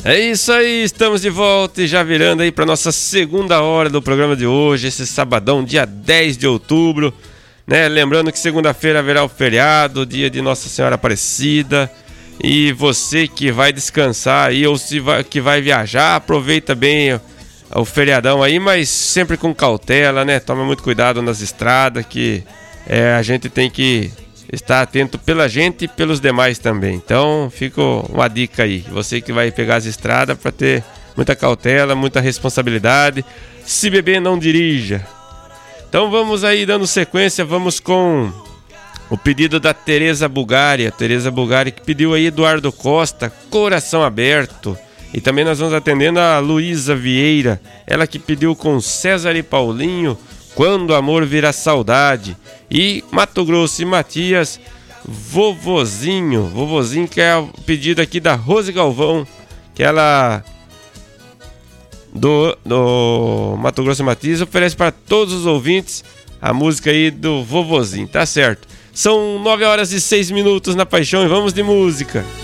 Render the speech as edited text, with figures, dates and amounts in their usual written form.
É isso aí, estamos de volta e já virando aí para nossa segunda hora do programa de hoje, esse sabadão, dia 10 de outubro, né? Lembrando que segunda-feira haverá o feriado, dia de Nossa Senhora Aparecida, e você que vai descansar aí ou que vai viajar, aproveita bem o feriadão aí, mas sempre com cautela, né? Toma muito cuidado nas estradas, que a gente tem que estar atento pela gente e pelos demais também. Então fica uma dica aí, você que vai pegar as estradas, para ter muita cautela, muita responsabilidade. Se beber, não dirija. Então vamos aí dando sequência, vamos com o pedido da Tereza Bulgária que pediu aí Eduardo Costa, Coração Aberto. E também nós vamos atendendo a Luísa Vieira, ela que pediu com César e Paulinho, Quando o Amor Vira Saudade. E Mato Grosso e Matias, Vovozinho, que é o pedido aqui da Rose Galvão, que ela do Mato Grosso e Matias oferece para todos os ouvintes a música aí do Vovozinho, tá certo? São 9 horas e 6 minutos na Paixão e vamos de música.